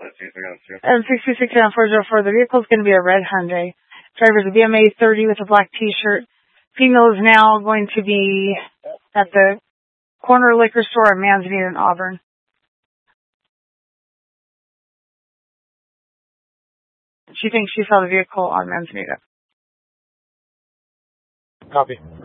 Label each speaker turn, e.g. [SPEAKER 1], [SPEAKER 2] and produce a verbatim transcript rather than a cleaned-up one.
[SPEAKER 1] And six two six nine four zero four, the vehicle is going to be a red Hyundai. Driver is a B M A thirty with a black T-shirt. Female is now going to be at the corner liquor store in Manzanita in Auburn. She thinks she saw the vehicle on Manzanita.
[SPEAKER 2] Copy.